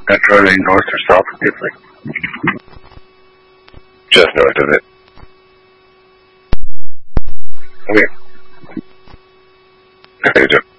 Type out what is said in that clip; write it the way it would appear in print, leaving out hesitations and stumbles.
That's running north or south of Italy? Just north of it. Okay. I think so.